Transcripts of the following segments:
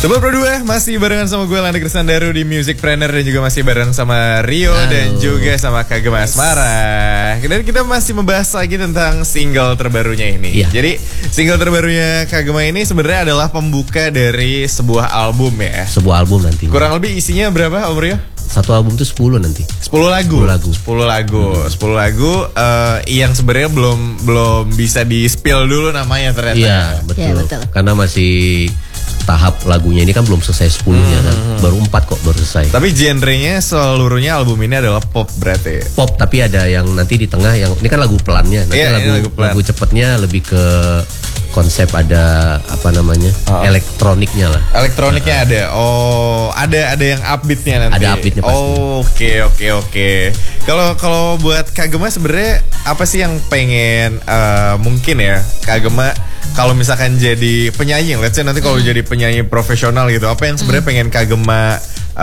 Sobat Pro 2 masih barengan sama gue Landa Kristandaru di Musicpreneur dan juga masih bareng sama Rio dan juga sama Kagem Asmara. Dan kita masih membahas lagi tentang single terbarunya ini. Jadi single terbarunya Kagem ini sebenarnya adalah pembuka dari sebuah album ya. Sebuah album nanti. Kurang lebih isinya berapa Om Rio? Satu album tuh 10 nanti. 10 lagu. 10 lagu yang sebenarnya belum bisa di-spill dulu namanya ternyata. Iya, betul. Ya, betul. Karena masih tahap lagunya ini kan belum selesai 10-nya kan. Baru 4 kok baru selesai. Tapi genrenya seluruhnya album ini adalah pop berarti. Pop, tapi ada yang nanti di tengah yang ini kan lagu pelannya. Nanti lagu cepetnya lebih ke konsep ada apa namanya? Elektroniknya lah. Elektroniknya ada. Oh, ada yang upbeatnya nanti. Ada upbeatnya pasti. Oke. Kalau buat Kagema sebenarnya apa sih yang pengen mungkin ya Kagema kalau misalkan jadi penyanyi, let's say nanti kalau jadi penyanyi profesional gitu, apa yang sebenarnya pengen Kagema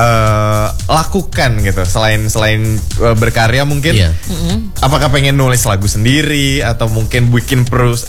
lakukan gitu selain berkarya mungkin? Apakah pengen nulis lagu sendiri atau mungkin bikin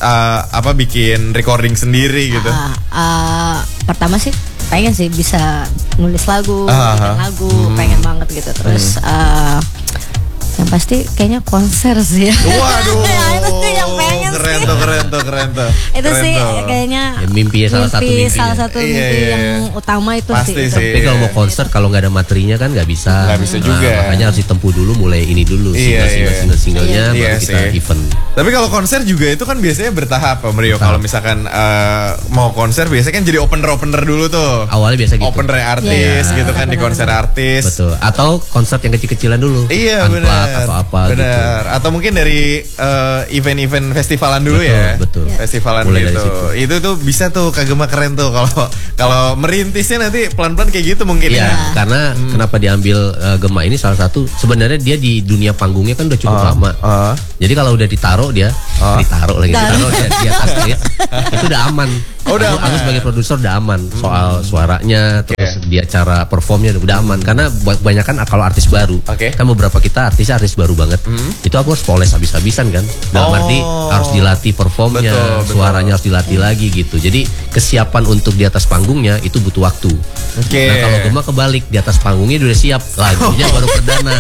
bikin recording sendiri gitu? Pertama sih pengen sih bisa nulis lagu, bikin lagu, pengen banget gitu. Terus yang pasti kayaknya konser sih ya. Waduh. Itu sih yang pengen keren tuh. Itu sih kayaknya salah satu mimpi yang utama itu pasti sih. Tapi kalau mau konser kalau nggak ada materinya kan nggak bisa. Nggak bisa juga. Makanya harus ditempuh dulu, mulai ini dulu single-singlenya baru kita event. Tapi kalau konser juga itu kan biasanya bertahap Om Rio. Kalau misalkan mau konser biasanya kan jadi opener dulu tuh. Awalnya biasa gitu. Opener artis gitu kan di konser artis. Betul. Atau konser yang kecil-kecilan dulu. Iya benar. Atau apa gitu. Atau mungkin dari event-event festivalan dulu ya. Betul. Festivalan mulai gitu. Itu tuh bisa tuh Kagema keren tuh kalau merintisnya nanti pelan-pelan kayak gitu mungkin ya. Karena kenapa diambil Gema ini salah satu sebenarnya dia di dunia panggungnya kan udah cukup lama. Jadi kalau udah ditaruh dia di atas stage itu udah aman. Aku sebagai produser udah aman soal suaranya, terus dia cara performnya udah aman. Karena kebanyakan kalau artis baru, kan beberapa kita artis baru banget, itu aku harus poles habis-habisan kan. Dalam arti harus dilatih performnya, suaranya harus dilatih lagi gitu. Jadi kesiapan untuk di atas panggungnya itu butuh waktu. Nah kalau Gema kebalik, di atas panggungnya udah siap, lagunya baru perdana.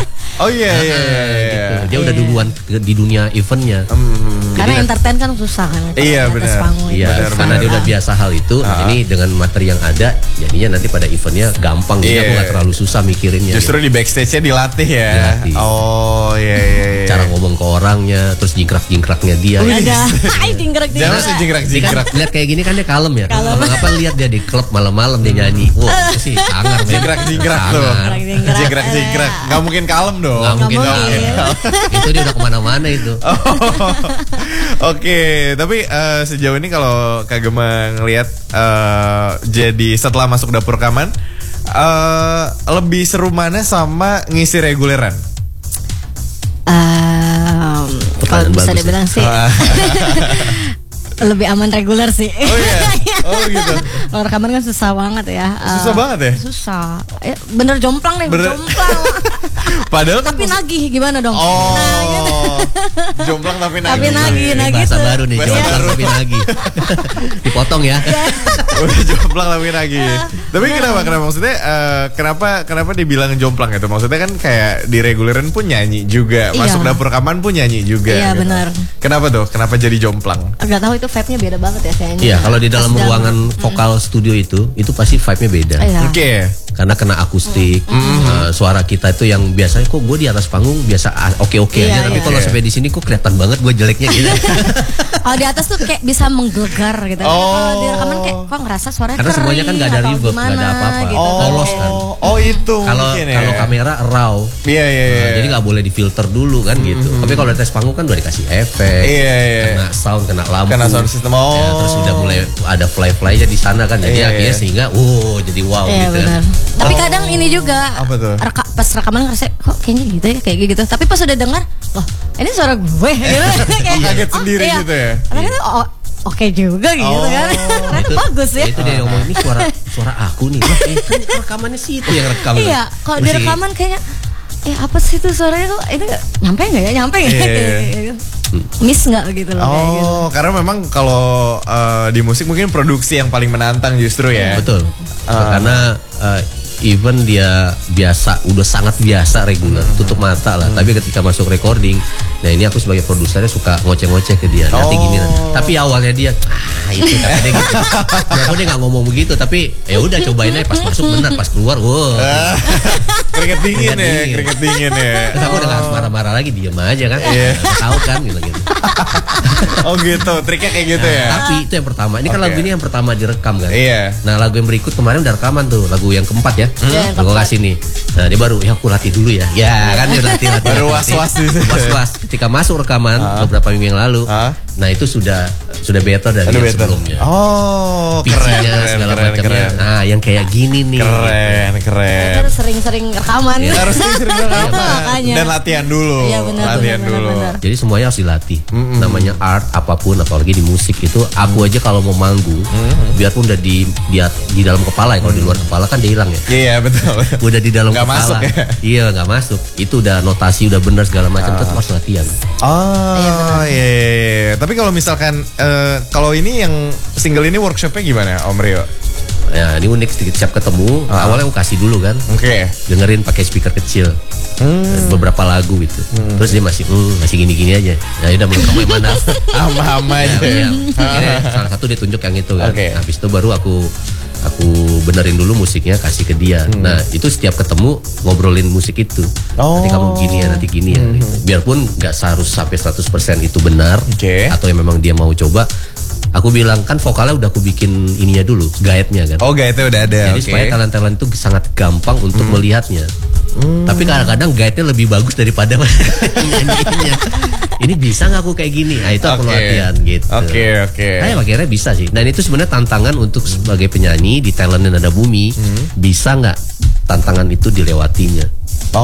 Gitu. Dia udah duluan di dunia eventnya. Karena entertain kan susah kan. Iya benar. Karena dia udah biasa hal itu. Ini dengan materi yang ada, jadinya nanti pada eventnya gampang. Jadi aku nggak terlalu susah mikirinnya. Justru di backstage-nya dilatih ya. Oh iya. Cara ngomong ke orangnya, terus jingkrak-jingkraknya dia. Jingkrak. Lihat kayak gini kan dia kalem ya. Apa lihat dia di klub malam-malam dia nyanyi. Wah itu sih sangar. Jingkrak tuh. Jingkrak. Gak mungkin kalem dong. Nggak mungkin. Itu dia udah kemana-mana itu. Oke, tapi sejauh ini kalau Kagema ngelihat jadi setelah masuk dapur rekaman lebih seru mana sama ngisi reguleran? Kalau bisa dibilang sih lebih aman reguler sih. Oh iya. Oh gitu. Kalau rekaman kan susah banget ya. Susah banget ya? Susah. Bener jomplang deh, jomplang. Padahal tapi nagih gimana dong? Oh. Nah, gitu. Jomplang tapi nagih. Tapi nagih bahasa baru nih, jomplang tapi nagih. Dipotong ya. Udah jomplang tapi nagih. Tapi kenapa maksudnya kenapa dibilang jomplang itu? Maksudnya kan kayak di reguleran pun nyanyi juga, masuk dapur rekaman pun nyanyi juga. Iya gitu. benar. Kenapa tuh? Kenapa jadi jomplang? Enggak tahu itu vibe-nya beda banget ya kayaknya. Iya, kalau di dalam ruangan vokal studio itu pasti vibe-nya beda. Oke. Karena kena akustik, suara kita itu yang biasanya kok gue di atas panggung biasa oke-oke aja, tapi kalau sampai di sini kok kelihatan banget gue jeleknya gitu. Kalau di atas tuh kayak bisa menggelegar gitu. Kalau di rekaman kayak kok ngerasa suaranya karena semuanya kan nggak ada reverb, nggak ada apa-apa, gitu. polos kan. Oh itu. Kalau kamera raw, jadi nggak boleh difilter dulu kan gitu. Tapi kalau di atas panggung kan udah dikasih efek, kena sound, kena lampu, kena sound system. Terus udah mulai ada fly-flynya di sana kan, jadi akhirnya sehingga jadi wow gitu. Tapi kadang ini juga pas rekaman ngerasa kok kayaknya gitu ya kayak gitu. Tapi pas udah dengar, loh ini suara gue gitu. Kaget sendiri gitu ya. Karena oke juga gitu kan. Ternyata bagus ya. Itu dia ngomong ini suara aku nih. Wah, itu rekamannya sih itu yang rekam. Iya, kalau di rekaman kayaknya apa sih itu suaranya kok itu nyampe nggak ya miss nggak gitu loh. Gitu. Karena memang kalau di musik mungkin produksi yang paling menantang justru ya. Betul. Karena even dia udah sangat biasa reguler, tutup mata lah. Tapi ketika masuk recording, nah ini aku sebagai produsernya suka ngoceh-ngoceh ke dia. Nanti gini, tapi awalnya dia, itu kata dia gitu. Aku dia nggak ngomong begitu, tapi ya udah cobain aja. Pas masuk benar, pas keluar, keringet dingin ya. Terus aku udah nggak marah-marah lagi, diem aja kan. Tahu kan gitu. Oh gitu, triknya kayak gitu ya. Tapi itu yang pertama. Ini kan lagu ini yang pertama direkam kan. Iya. Nah lagu yang berikut kemarin udah rekaman tuh, lagu yang keempat ya. Aku kasih nih. Nah dia baru aku latih dulu ya. Ya kan dia latih. Baru was-was. Ketika masuk rekaman beberapa minggu yang lalu. Nah itu sudah better dari yang sebelumnya. Oh, keren, segala macamnya. Nah yang kayak gini nih. Keren. Harus sering-sering rekaman. Harus sering rekaman. Dan latihan dulu. Iya benar. Jadi semuanya harus dilatih. Namanya art apapun, apalagi di musik itu. Aku aja kalau mau manggung, biarpun udah di dalam kepala ya. Kalau di luar kepala kan dia hilang ya. Iya betul. Udah di dalam kepala. Masuk ya? Iya nggak masuk. Itu udah notasi udah benar segala macam. Tetap harus latihan. Oh iya. Tapi kalau misalkan kalau ini yang single ini workshopnya gimana Om Rio? Ya ini unik sedikit, siap ketemu. Awalnya aku kasih dulu kan. Oke. Dengerin pakai speaker kecil. Beberapa lagu gitu. Terus dia masih gini-gini aja. Nah udah menurut kamu yang mana? Hama aja. Akhirnya salah satu dia tunjuk yang itu kan. Okay. Habis itu baru aku benerin dulu musiknya, kasih ke dia. Nah itu setiap ketemu ngobrolin musik itu. Nanti kamu gini ya, nanti gini ya. Biarpun nggak harus sampai 100% itu benar. Atau yang memang dia mau coba. Aku bilang kan vokalnya udah aku bikin ininya dulu, guide-nya kan. Oh guide-nya udah ada. Jadi supaya talent-talent itu sangat gampang untuk melihatnya. Tapi kadang-kadang guide-nya lebih bagus daripada nyanyiinnya. Ini bisa nggak aku kayak gini? Nah itu aku latihan gitu. Oke. Akhirnya bisa sih. Dan itu sebenarnya tantangan untuk sebagai penyanyi di Talent dan Nada Bumi. Bisa nggak tantangan itu dilewatinya?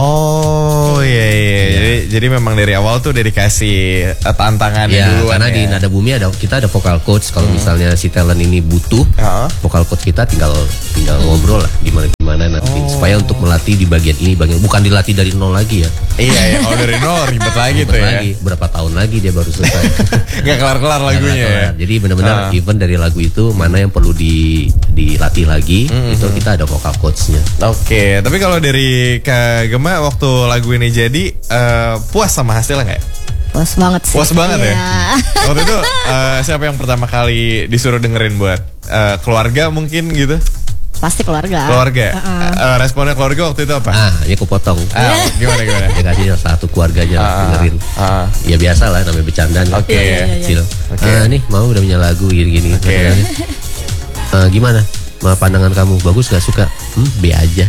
Oh iya. Jadi memang dari awal tuh udah dikasih tantangan dulu. Karena di Nada Bumi kita ada vocal coach. Kalau misalnya si talent ini butuh, vocal coach kita tinggal ngobrol lah gimana nanti supaya untuk melatih di bagian ini, bukan dilatih dari nol lagi ya. Iya, dari nol ribet lagi tuh ya. Berapa tahun lagi dia baru selesai. Nggak kelar-kelar lagunya ya. Jadi benar-benar even dari lagu itu mana yang perlu dilatih lagi, itu kita ada vocal coachnya. Oke, tapi kalau dari Kak Gema waktu lagu ini jadi puas sama hasilnya nggak? Puas banget sih. Puas banget ya. Waktu itu siapa yang pertama kali disuruh dengerin buat keluarga mungkin gitu? Pasti keluarga. Responnya keluarga waktu itu apa? Ini aku potong. Gimana? Dia kasih satu keluarganya dengerin. Ya biasa lah namanya bercandaan. Oke. Nih mau udah punya lagu gini-gini. Gimana? Pandangan kamu bagus gak suka? B aja.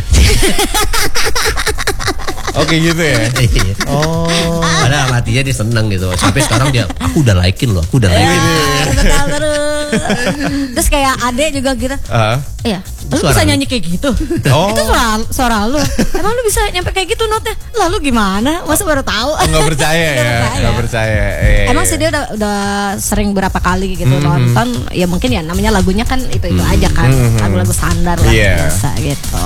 Oke gitu ya. Padahal hatinya dia seneng gitu. Sampai sekarang dia, aku udah likein loh, aku udah likein. Terus kayak adek juga gitu. Iya. Lu bisa nyanyi kayak gitu? Itu suara lu. Emang lu bisa nyampe kayak gitu notnya? Lalu gimana? Masa baru tahu? Nggak percaya ya? Nggak percaya. Emang sih dia udah sering berapa kali gitu nonton. Ya mungkin ya namanya lagunya kan itu aja kan. Lagu-lagu standar lah biasa gitu.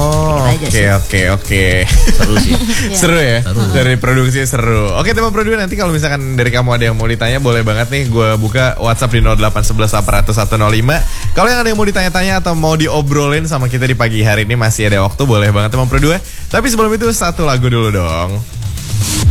Oke. Seru sih. Seru ya? Dari produksi seru. Oke teman produksi, nanti kalau misalkan dari kamu ada yang mau ditanya boleh banget nih. Gue buka WhatsApp di 0811 800 105. Kalau yang ada yang mau ditanya-tanya atau mau diobrolin sama kita di pagi hari ini masih ada waktu, boleh banget teman produksi. Tapi sebelum itu satu lagu dulu dong.